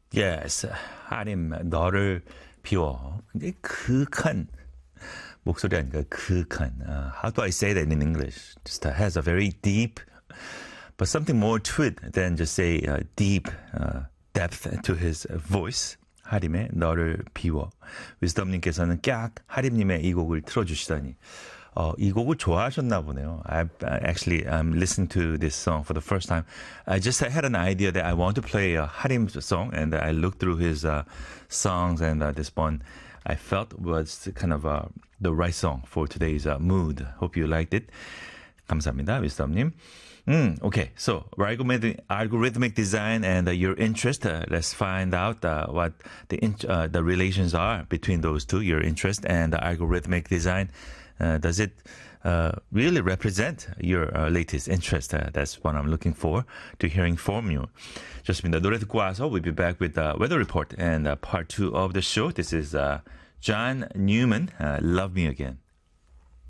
Yes, 하림 너를 비워. 굉장히 그윽한 목소리 아닌가? 그윽한. How do I say that in English? Just has a very deep, but something more to it than just say deep depth to his voice. 하림의 너를 비워. 위스덤님께서는 깍 하림님의 이 곡을 틀어주시다니. 이 곡을 좋아하셨나 보네요. I'm listening to this song for the first time. I just had an idea that I want to play a Harim song, and I looked through his songs, and this one I felt was kind of the right song for today's mood. Hope you liked it. 감사합니다, 위스덤님. Okay, so algorithmic design and your interest. Let's find out what the relations are between those two, your interest and algorithmic design. Does it really represent your latest interest? That's what I'm looking for to hearing from you. 좋습니다. 노래 듣고 와서 we'll be back with the weather report and part 2 of the show. This is John Newman, Love Me Again.